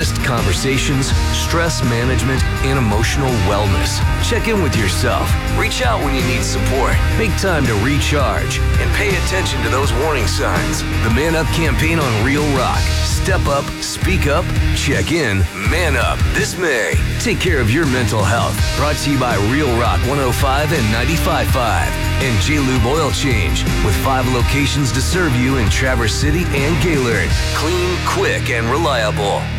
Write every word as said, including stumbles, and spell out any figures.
therapist, conversations, stress management, and emotional wellness. Check in with yourself. Reach out when you need support. Make time to recharge and pay attention to those warning signs. The Man Up campaign on Real Rock. Step up, speak up, check in, man up this May. Take care of your mental health. Brought to you by Real Rock one oh five and ninety-five point five and J-Lube Oil Change with five locations to serve you in Traverse City and Gaylord. Clean, quick, and reliable.